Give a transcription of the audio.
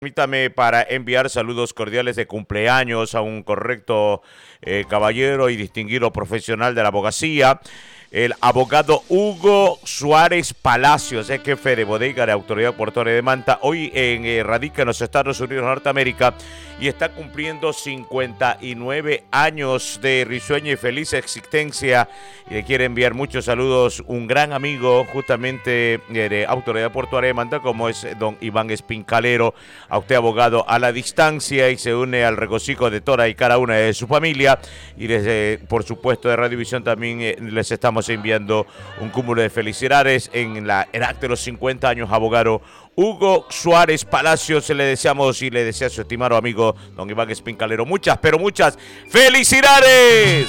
Permítame para enviar saludos cordiales de cumpleaños a un correcto caballero y distinguido profesional de la abogacía, el abogado Hugo Suárez Palacios, es jefe de bodega de Autoridad Portuaria de Manta. Hoy radica en los Estados Unidos de Norteamérica y está cumpliendo 59 años de risueña y feliz existencia. Y le quiere enviar muchos saludos un gran amigo justamente de Autoridad Portuaria de Manta, como es don Iván Espincalero. A usted, abogado, a la distancia, y se une al regocijo de toda y cada una de su familia. Y por supuesto, de Radiovisión también les estamos enviando un cúmulo de felicidades en la edad de los 50 años, abogado Hugo Suárez Palacios. Le deseamos y le desea a su estimado amigo don Iván Espincalero muchas, pero muchas felicidades.